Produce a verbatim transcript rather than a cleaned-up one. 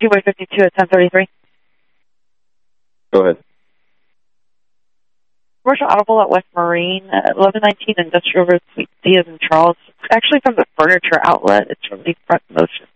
two-way fifty-two at ten thirty-three. Go ahead. Commercial Audible at West Marine, uh, eleven nineteen Industrial Road, Suite D as in Charles. It's actually from the furniture outlet. It's from the front motion.